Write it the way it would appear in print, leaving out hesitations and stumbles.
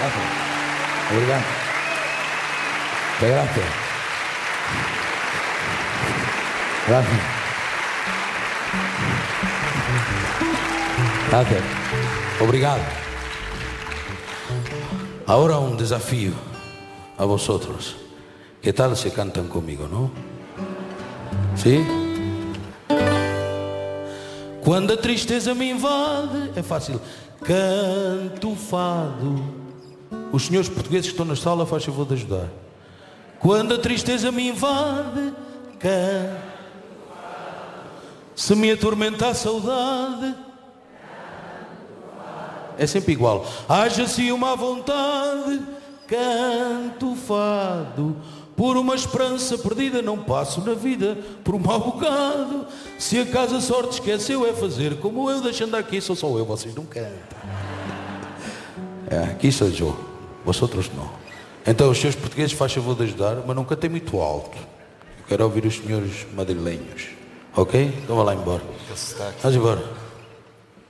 Obrigado. Grazie. Grazie. Grazie. Obrigado. Ahora un desafío a vosotros. ¿Qué tal se cantan conmigo, no? ¿Sí? Quando a tristeza me invade, é fácil. Canto fado. Os senhores portugueses que estão na sala, faz favor de ajudar. Quando a tristeza me invade, canto fado. Se me atormenta a saudade, é sempre igual. Haja-se uma vontade, canto fado. Por uma esperança perdida não passo na vida por um mau bocado. Se acaso a sorte esqueceu é fazer como eu, deixando aqui sou só eu, vocês não cantam. Aqui sou eu, vosotros não. Então os senhores portugueses faz favor de ajudar, mas não cantem muito alto. Eu quero ouvir os senhores madrilenhos. Ok? Então vá lá embora. Vamos embora.